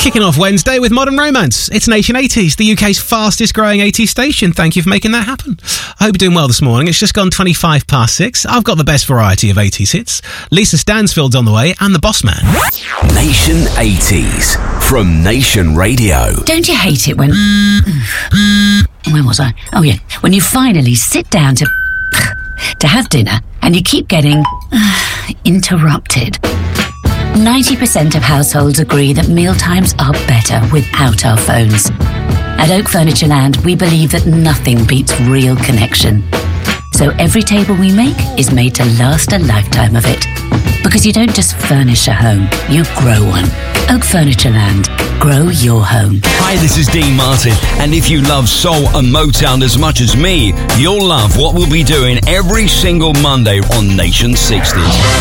Kicking off Wednesday with Modern Romance. It's Nation 80s, the UK's fastest growing 80s station. Thank you for making that happen. I hope you're doing well this morning. It's just gone 25 past 6. I've got the best variety of 80s hits. Lisa Stansfield's on the way and the Boss Man. Nation 80s from Nation Radio. Don't you hate it when... Where was I? Oh, yeah. When you finally sit down to have dinner and you keep getting interrupted. 90% of households agree that mealtimes are better without our phones. At Oak Furniture Land, we believe that nothing beats real connection. So every table we make is made to last a lifetime of it. Because you don't just furnish a home, you grow one. Oak Furniture Land. Grow your home. Hi, this is Dean Martin, and if you love soul and Motown as much as me, you'll love what we'll be doing every single Monday on Nation 60s.